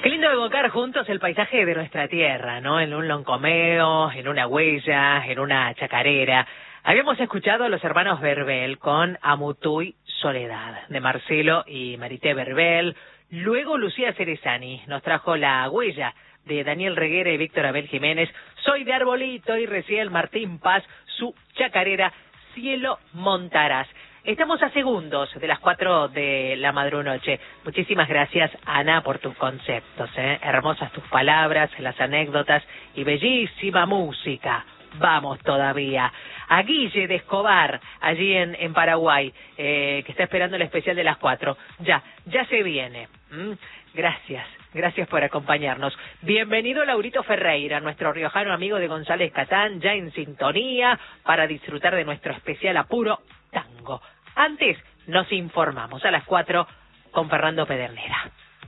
Qué lindo evocar juntos el paisaje de nuestra tierra, ¿no? En un loncomeo, en una huella, en una chacarera. Habíamos escuchado a los hermanos Verbel con Amutuy Soledad, de Marcelo y Marité Verbel. Luego Lucía Cerezani nos trajo La Huella, de Daniel Reguera y Víctor Abel Jiménez. Soy de Arbolito, y recién Martín Paz, su chacarera Cielo Montaraz. Estamos a segundos de las 4 de la madrunoche. Muchísimas gracias, Ana, por tus conceptos, hermosas tus palabras, las anécdotas y bellísima música. Vamos todavía. A Guille de Escobar, allí en Paraguay, que está esperando el especial de las 4. Ya se viene. Gracias por acompañarnos. Bienvenido Laurito Ferreira, nuestro riojano amigo de González Catán, ya en sintonía para disfrutar de nuestro especial a puro tango. Antes nos informamos a las 4 con Fernando Pedernera.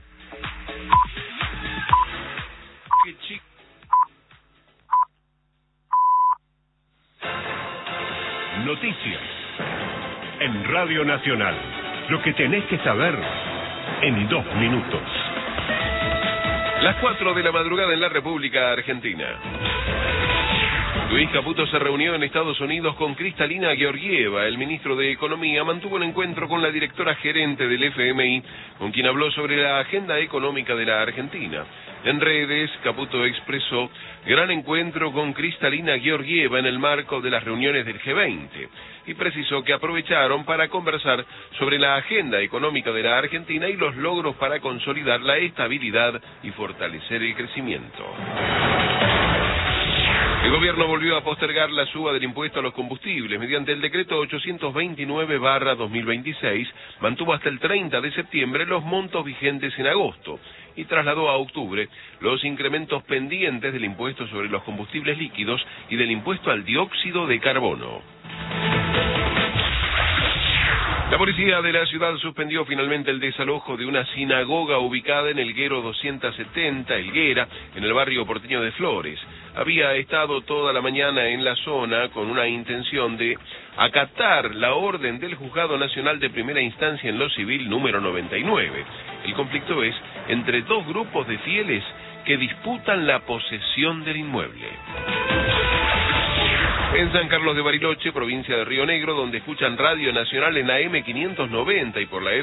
Noticias en Radio Nacional. Lo que tenés que saber en 2 minutos. Las 4 de la madrugada en la República Argentina. Luis Caputo se reunió en Estados Unidos con Cristalina Georgieva. El ministro de Economía mantuvo un encuentro con la directora gerente del FMI, con quien habló sobre la agenda económica de la Argentina. En redes, Caputo expresó gran encuentro con Cristalina Georgieva en el marco de las reuniones del G20 y precisó que aprovecharon para conversar sobre la agenda económica de la Argentina y los logros para consolidar la estabilidad y fortalecer el crecimiento. El gobierno volvió a postergar la suba del impuesto a los combustibles. Mediante el decreto 829/2026, mantuvo hasta el 30 de septiembre los montos vigentes en agosto y trasladó a octubre los incrementos pendientes del impuesto sobre los combustibles líquidos y del impuesto al dióxido de carbono. La policía de la ciudad suspendió finalmente el desalojo de una sinagoga ubicada en Elguero 270, Elguera, en el barrio porteño de Flores. Había estado toda la mañana en la zona con una intención de acatar la orden del Juzgado Nacional de Primera Instancia en lo Civil número 99. El conflicto es entre dos grupos de fieles que disputan la posesión del inmueble. En San Carlos de Bariloche, provincia de Río Negro, donde escuchan Radio Nacional en AM 590 y por la